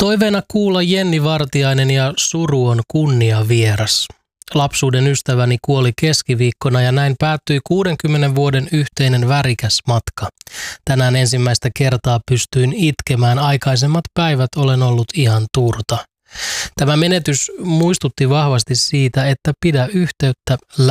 Toiveena kuulla Jenni Vartiainen ja suru on kunniavieras. Lapsuuden ystäväni kuoli keskiviikkona ja näin päättyi 60 vuoden yhteinen värikäs matka. Tänään ensimmäistä kertaa pystyin itkemään, aikaisemmat päivät olen ollut ihan turta. Tämä menetys muistutti vahvasti siitä, että pidä yhteyttä